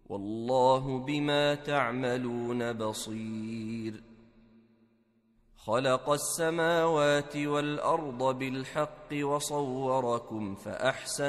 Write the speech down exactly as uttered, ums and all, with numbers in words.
والله بما تعملون بصير. خلق السماوات والأرض بالحق وصوركم فأحسن